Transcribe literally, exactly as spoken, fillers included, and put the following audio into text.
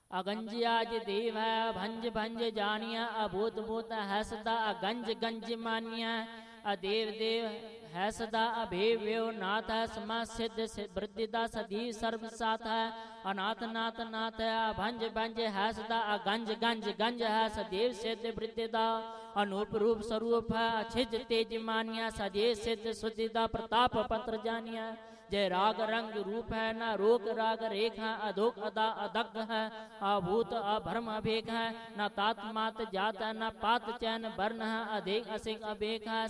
अगंज देव है भंज भंज जानिया अभूत भूत है सदा अगंज गंज मानिया अदेव देव है सदा अभेव्यो नाथ है समा सिद्ध वृद्धिदा सदी सर्व साथ है अनाथ नाथ नाथ है भंज भंज है सदा अगंज गंज गंज है सदैव सिद्ध वृद्धिदा अनूप रूप स्वरूप है अछिज तेज मानिया सदैव सिद्ध सुधिदा प्रताप पत्र जानिया जय राग रंग रूप है न रोक राग रेखा अधोक अदा अदग है अभूत अभर्म अभेक है न तात मात जात न पात चैन वर्ण है अधिक असिक अभेक है